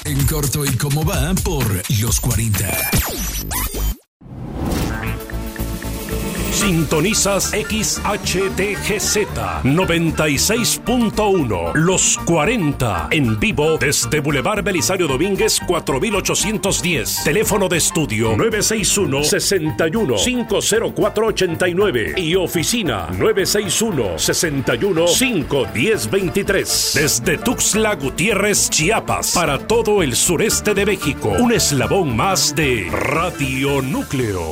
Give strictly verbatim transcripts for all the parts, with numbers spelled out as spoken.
En corto y cómo va por los cuarenta. Sintonizas X H D G Z noventa y seis punto uno, Los cuarenta, en vivo desde Boulevard Belisario Domínguez cuatro mil ochocientos diez. Teléfono de estudio nueve seis uno, seis uno, cinco cero cuatro ocho nueve y oficina nueve seis uno, seis uno, cinco uno cero dos tres. Desde Tuxtla Gutiérrez, Chiapas, para todo el sureste de México, un eslabón más de Radio Núcleo.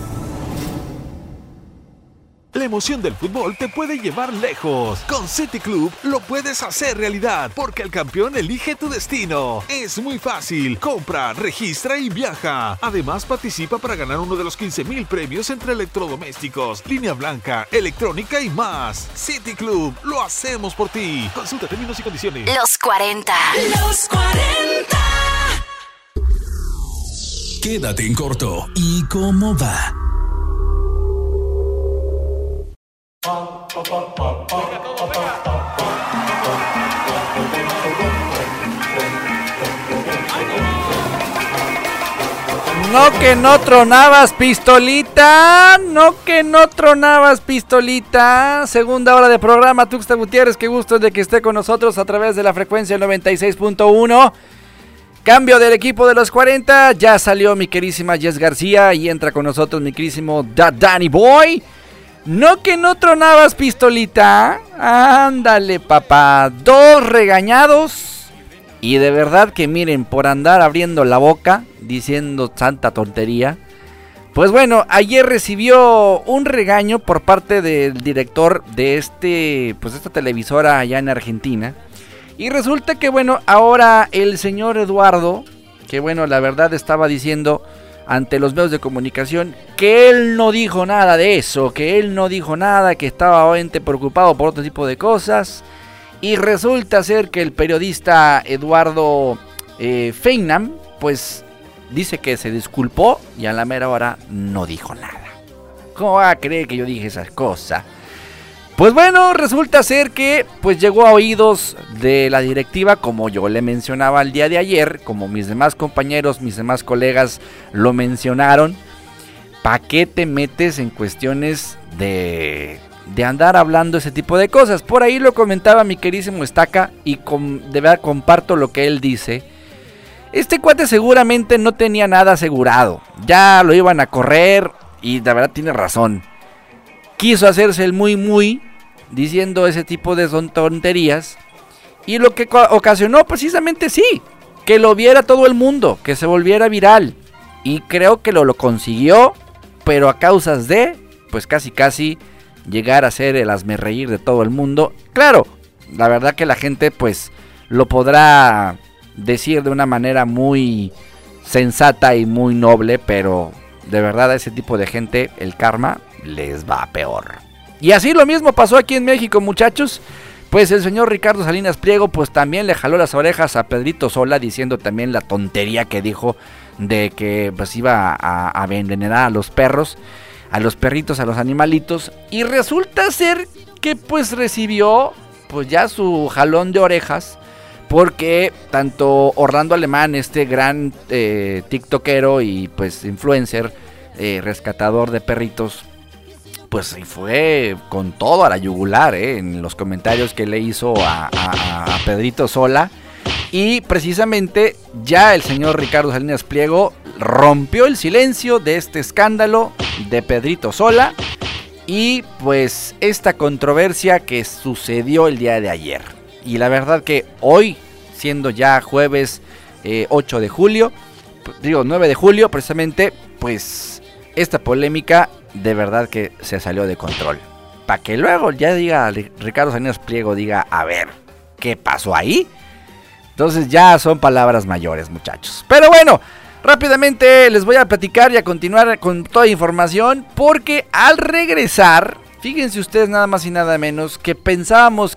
La emoción del fútbol te puede llevar lejos. Con City Club lo puedes hacer realidad, porque el campeón elige tu destino. Es muy fácil. Compra, registra y viaja. Además, participa para ganar uno de los quince mil premios entre electrodomésticos, línea blanca, electrónica y más. City Club, lo hacemos por ti. Consulta términos y condiciones. Los cuarenta. Los cuarenta. Quédate en corto y cómo va. No que no tronabas, pistolita. No que no tronabas, pistolita. Segunda hora de programa. Tuxtla Gutiérrez, qué gusto de que esté con nosotros a través de la frecuencia noventa y seis punto uno. Cambio del equipo de los cuarenta. Ya salió mi querísima Jess García y entra con nosotros mi querísimo da Danny Boy. No que no tronabas, pistolita. Ándale, papá. Dos regañados. Y de verdad que miren, por andar abriendo la boca, diciendo santa tontería. Pues bueno, ayer recibió un regaño por parte del director de este, pues esta televisora allá en Argentina. Y resulta que bueno, ahora el señor Eduardo, que bueno, la verdad estaba diciendo ante los medios de comunicación que él no dijo nada de eso, que él no dijo nada, que estaba obviamente preocupado por otro tipo de cosas. Y resulta ser que el periodista Eduardo eh, Feinam, pues dice que se disculpó y a la mera hora no dijo nada. ¿Cómo va a creer que yo dije esas cosas? Pues bueno, resulta ser que pues llegó a oídos de la directiva, como yo le mencionaba el día de ayer, como mis demás compañeros, mis demás colegas lo mencionaron. ¿Para qué te metes en cuestiones de, de andar hablando ese tipo de cosas? Por ahí lo comentaba mi querísimo Estaca y con, de verdad comparto lo que él dice. Este cuate seguramente no tenía nada asegurado, ya lo iban a correr y de verdad tiene razón. Quiso hacerse el muy muy diciendo ese tipo de tonterías y lo que ocasionó precisamente sí, que lo viera todo el mundo, que se volviera viral, y creo que lo, lo consiguió, pero a causas de, pues casi casi llegar a ser el hazmerreír de todo el mundo. Claro, la verdad que la gente pues lo podrá decir de una manera muy sensata y muy noble, pero de verdad a ese tipo de gente el karma les va peor. Y así lo mismo pasó aquí en México, muchachos. Pues el señor Ricardo Salinas Pliego pues también le jaló las orejas a Pedrito Sola, diciendo también la tontería que dijo de que pues iba a, a envenenar a los perros, a los perritos, a los animalitos. Y resulta ser que pues recibió pues ya su jalón de orejas, porque tanto Orlando Alemán, este gran eh, tiktokero y pues influencer, eh, rescatador de perritos, pues fue con todo a la yugular, eh, en los comentarios que le hizo a, a, a Pedrito Sola. Y precisamente ya el señor Ricardo Salinas Pliego rompió el silencio de este escándalo de Pedrito Sola y pues esta controversia que sucedió el día de ayer. Y la verdad que hoy, siendo ya jueves eh, ocho de julio, digo nueve de julio precisamente, pues esta polémica de verdad que se salió de control. Para que luego ya diga Ricardo Salinas Pliego, diga, a ver, ¿qué pasó ahí? Entonces ya son palabras mayores, muchachos. Pero bueno, rápidamente les voy a platicar y a continuar con toda información, porque al regresar, fíjense ustedes nada más y nada menos que pensábamos